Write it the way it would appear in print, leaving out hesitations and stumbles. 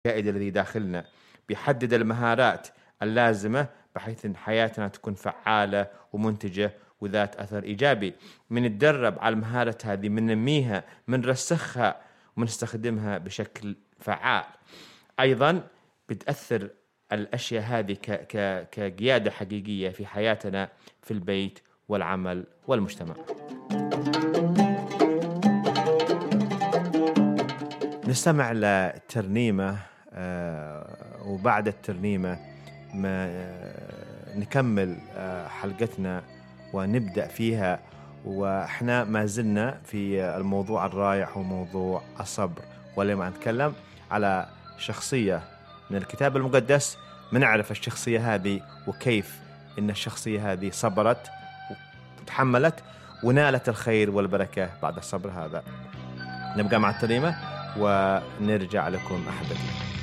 الكائن الذي داخلنا، بيحدد المهارات اللازمة بحيث أن حياتنا تكون فعالة ومنتجة وذات أثر إيجابي. نتدرب على المهارة هذه، ننميها، نرسخها ونستخدمها بشكل فعال. أيضا بتأثر الأشياء هذه كقيادة حقيقية في حياتنا في البيت والعمل والمجتمع. نستمع لترنيمة، وبعد الترنيمة نكمل حلقتنا ونبدأ فيها، وإحنا ما زلنا في الموضوع الرائع وموضوع الصبر، ولما نتكلم على شخصية من الكتاب المقدس نعرف الشخصية هذه وكيف إن الشخصية هذه صبرت وتحملت ونالت الخير والبركة بعد الصبر هذا. نبقى مع الترنيمة ونرجع لكم أحبتي.